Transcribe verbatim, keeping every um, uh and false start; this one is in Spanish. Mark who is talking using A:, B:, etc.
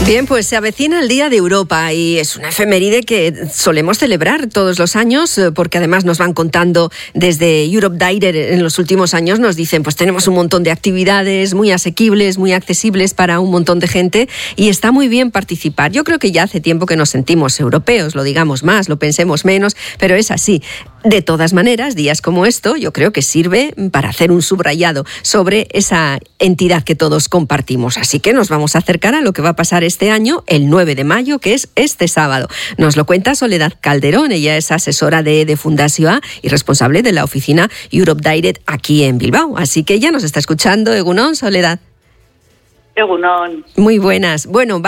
A: Bien, pues se avecina el Día de Europa y es una efeméride que solemos celebrar todos los años porque además nos van contando desde Europe Direct en los últimos años, nos dicen pues tenemos un montón de actividades muy asequibles, muy accesibles para un montón de gente y está muy bien participar. Yo creo que ya hace tiempo que nos sentimos europeos, lo digamos más, lo pensemos menos, pero es así. De todas maneras, días como esto yo creo que sirve para hacer un subrayado sobre esa entidad que todos compartimos. Así que nos vamos a acercar a lo que va a pasar este año, el nueve de mayo, que es este sábado. Nos lo cuenta Soledad Calderón, ella es asesora de, de Fundació A y responsable de la oficina Europe Direct aquí en Bilbao. Así que ella nos está escuchando. Egunon, Soledad.
B: Egunon.
A: Muy buenas. Bueno,